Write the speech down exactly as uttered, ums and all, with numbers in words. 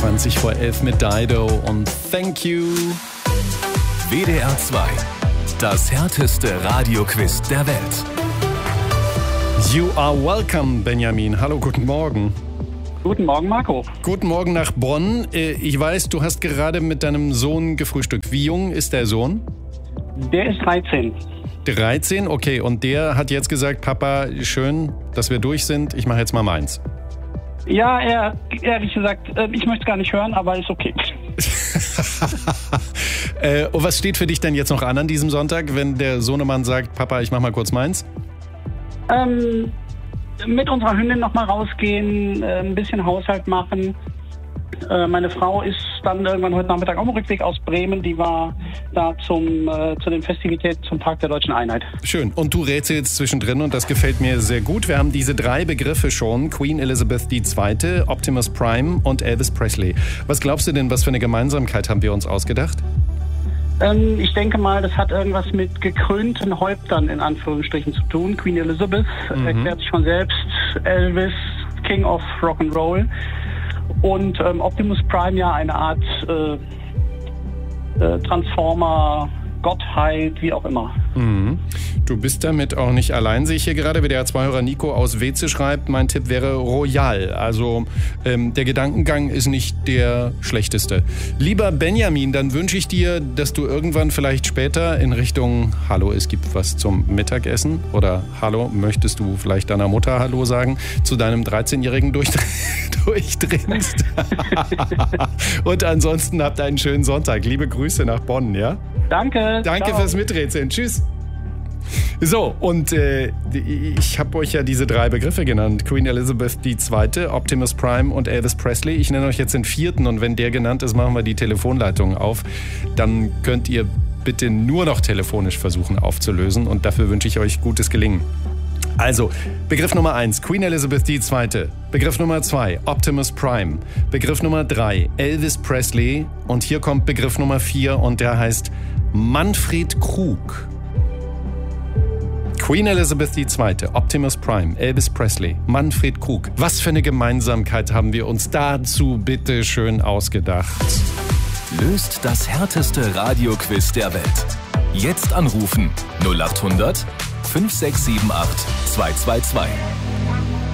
zwanzig vor elf mit Dido und Thank You. W D R zwei, das härteste Radioquiz der Welt. You are welcome, Benjamin. Hallo, guten Morgen. Guten Morgen, Marco. Guten Morgen nach Bonn. Ich weiß, du hast gerade mit deinem Sohn gefrühstückt. Wie jung ist der Sohn? Der ist dreizehn. dreizehn, okay. Und der hat jetzt gesagt, Papa, schön, dass wir durch sind. Ich mache jetzt mal meins. Ja, er ehrlich gesagt, ich möchte es gar nicht hören, aber ist okay. äh, und was steht für dich denn jetzt noch an an diesem Sonntag, wenn der Sohnemann sagt, Papa, ich mach mal kurz meins? Ähm, mit unserer Hündin noch mal rausgehen, äh, ein bisschen Haushalt machen. Äh, meine Frau ist dann irgendwann heute Nachmittag auf dem Rückweg aus Bremen. Die war da zum, äh, zu den Festivitäten zum Tag der Deutschen Einheit. Schön. Und du rätselst zwischendrin und das gefällt mir sehr gut. Wir haben diese drei Begriffe schon. Queen Elizabeth die Zweite, Optimus Prime und Elvis Presley. Was glaubst du denn, was für eine Gemeinsamkeit haben wir uns ausgedacht? Ähm, ich denke mal, das hat irgendwas mit gekrönten Häuptern in Anführungsstrichen zu tun. Queen Elizabeth mhm. erklärt sich von selbst. Elvis, King of Rock'n'Roll. Und ähm, Optimus Prime ja eine Art äh, äh, Transformer, Gottheit, wie auch immer. Mhm. Du bist damit auch nicht allein, sehe ich hier gerade. W D R zwei-Hörer Nico aus Weze schreibt, mein Tipp wäre Royal. Also ähm, der Gedankengang ist nicht der schlechteste. Lieber Benjamin, dann wünsche ich dir, dass du irgendwann vielleicht später in Richtung Hallo, es gibt was zum Mittagessen oder Hallo, möchtest du vielleicht deiner Mutter Hallo sagen, zu deinem dreizehnjährigen durchdringst. Und ansonsten habt einen schönen Sonntag. Liebe Grüße nach Bonn, ja? Danke. Danke ciao. fürs Miträtseln. Tschüss. So, und äh, ich habe euch ja diese drei Begriffe genannt. Queen Elizabeth die Zweite, Optimus Prime und Elvis Presley. Ich nenne euch jetzt den vierten und wenn der genannt ist, machen wir die Telefonleitung auf. Dann könnt ihr bitte nur noch telefonisch versuchen aufzulösen und dafür wünsche ich euch gutes Gelingen. Also, Begriff Nummer eins, Queen Elizabeth die Zweite. Begriff Nummer zwei, Optimus Prime. Begriff Nummer drei, Elvis Presley. Und hier kommt Begriff Nummer vier und der heißt Manfred Krug. Queen Elizabeth die Zweite, Optimus Prime, Elvis Presley, Manfred Krug. Was für eine Gemeinsamkeit haben wir uns dazu bitte schön ausgedacht? Löst das härteste Radioquiz der Welt. Jetzt anrufen null acht hundert fünf sechs sieben acht zwei zwei zwei.